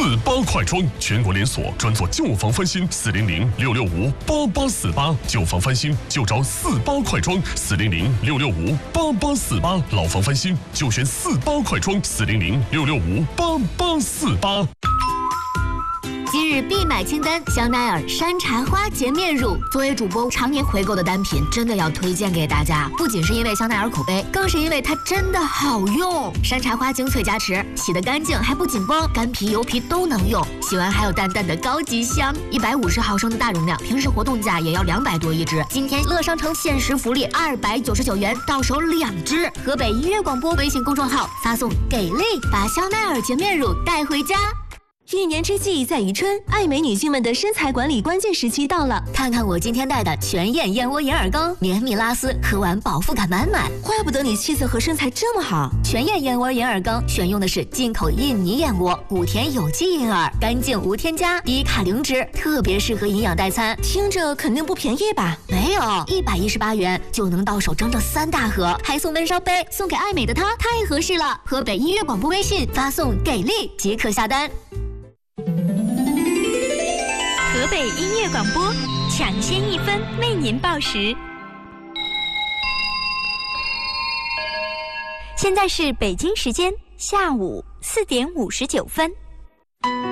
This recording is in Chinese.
48快装，全国连锁，专做旧房翻新，400-665-8848，旧房翻新就找48快装，400-665-8848，老房翻新就选48快装，400-665-8848。 今日必买清单：香奈儿山茶花洁面乳。作为主播常年回购的单品，真的要推荐给大家。不仅是因为香奈儿口碑，更是因为它真的好用。山茶花精粹加持，洗得干净还不紧绷，干皮油皮都能用。洗完还有淡淡的高级香。150毫升的大容量，平时活动价也要200多一支。今天乐商城限时福利299元，到手2支。河北音乐广播微信公众号发送“给力”，把香奈儿洁面乳带回家。 一年之计在于春，爱美女性们的身材管理关键时期到了。 看看我今天带的全燕燕窝银耳羹，绵密拉丝，喝完饱腹感满满。 怪不得你气色和身材这么好。 全燕燕窝银耳羹选用的是进口印尼燕窝，谷田有机银耳，干净无添加，低卡零脂，特别适合营养代餐。 听着肯定不便宜吧？ 没有，118元就能到手整整3大盒，还送温烧杯，送给爱美的她太合适了。河北音乐广播微信发送“给力”即可下单。 河北音乐广播，抢先1分为您报时。现在是北京时间下午4点59分。